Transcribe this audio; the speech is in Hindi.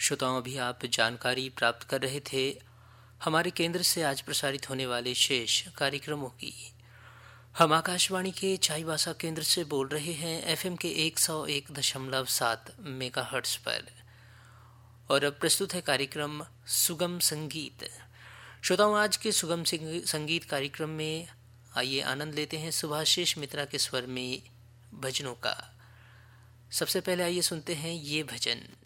श्रोताओं, अभी आप जानकारी प्राप्त कर रहे थे हमारे केंद्र से आज प्रसारित होने वाले शेष कार्यक्रमों की। हम आकाशवाणी के चाईबासा केंद्र से बोल रहे हैं एफएम के 101.7 मेगाहर्ट्ज पर। और अब प्रस्तुत है कार्यक्रम सुगम संगीत। श्रोताओं, आज के सुगम संगीत कार्यक्रम में आइए आनंद लेते हैं सुभाषिष मित्रा के स्वर में भजनों का। सबसे पहले आइए सुनते हैं ये भजन।